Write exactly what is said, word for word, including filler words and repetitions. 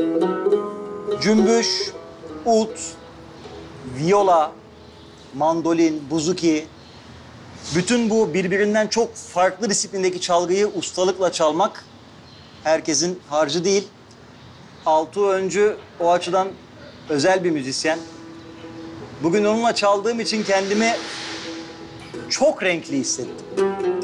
Cümbüş, ut, viola, mandolin, buzuki. Bütün bu birbirinden çok farklı disiplindeki çalgıyı ustalıkla çalmak herkesin harcı değil. Altuğ Öncü o açıdan özel bir müzisyen. Bugün onunla çaldığım için kendimi çok renkli hissettim.